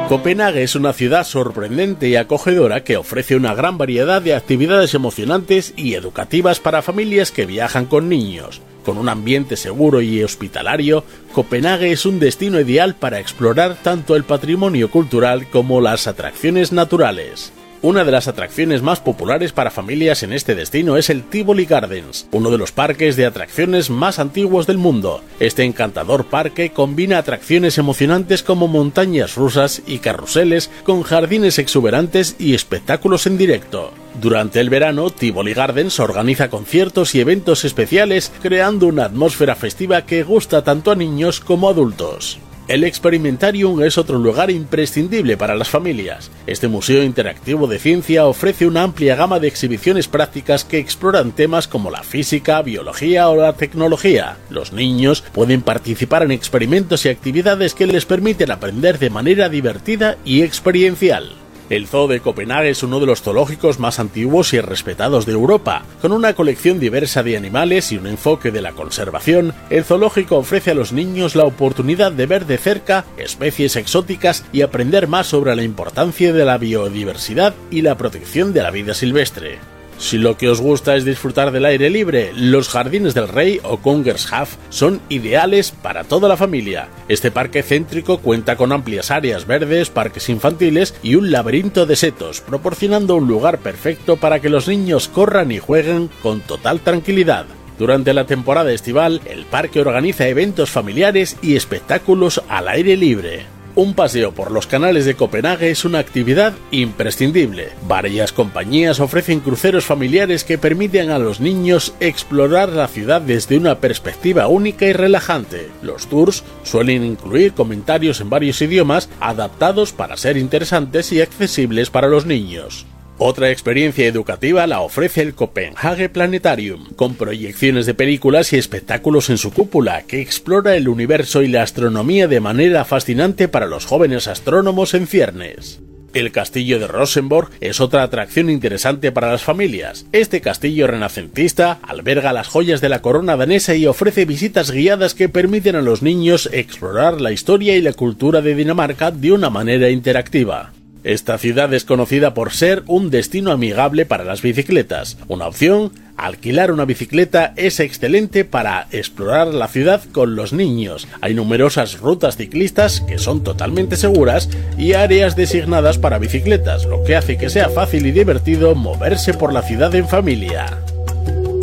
Copenhague es una ciudad sorprendente y acogedora que ofrece una gran variedad de actividades emocionantes y educativas para familias que viajan con niños. Con un ambiente seguro y hospitalario, Copenhague es un destino ideal para explorar tanto el patrimonio cultural como las atracciones naturales. Una de las atracciones más populares para familias en este destino es el Tivoli Gardens, uno de los parques de atracciones más antiguos del mundo. Este encantador parque combina atracciones emocionantes como montañas rusas y carruseles con jardines exuberantes y espectáculos en directo. Durante el verano, Tivoli Gardens organiza conciertos y eventos especiales, creando una atmósfera festiva que gusta tanto a niños como a adultos. El Experimentarium es otro lugar imprescindible para las familias. Este museo interactivo de ciencia ofrece una amplia gama de exhibiciones prácticas que exploran temas como la física, biología o la tecnología. Los niños pueden participar en experimentos y actividades que les permiten aprender de manera divertida y experiencial. El Zoo de Copenhague es uno de los zoológicos más antiguos y respetados de Europa. Con una colección diversa de animales y un enfoque de la conservación, el zoológico ofrece a los niños la oportunidad de ver de cerca especies exóticas y aprender más sobre la importancia de la biodiversidad y la protección de la vida silvestre. Si lo que os gusta es disfrutar del aire libre, los Jardines del Rey o Kongershav son ideales para toda la familia. Este parque céntrico cuenta con amplias áreas verdes, parques infantiles y un laberinto de setos, proporcionando un lugar perfecto para que los niños corran y jueguen con total tranquilidad. Durante la temporada estival, el parque organiza eventos familiares y espectáculos al aire libre. Un paseo por los canales de Copenhague es una actividad imprescindible. Varias compañías ofrecen cruceros familiares que permiten a los niños explorar la ciudad desde una perspectiva única y relajante. Los tours suelen incluir comentarios en varios idiomas adaptados para ser interesantes y accesibles para los niños. Otra experiencia educativa la ofrece el Copenhague Planetarium, con proyecciones de películas y espectáculos en su cúpula, que explora el universo y la astronomía de manera fascinante para los jóvenes astrónomos en ciernes. El castillo de Rosenborg es otra atracción interesante para las familias. Este castillo renacentista alberga las joyas de la corona danesa y ofrece visitas guiadas que permiten a los niños explorar la historia y la cultura de Dinamarca de una manera interactiva. Esta ciudad es conocida por ser un destino amigable para las bicicletas. Una opción, alquilar una bicicleta es excelente para explorar la ciudad con los niños. Hay numerosas rutas ciclistas que son totalmente seguras y áreas designadas para bicicletas, lo que hace que sea fácil y divertido moverse por la ciudad en familia.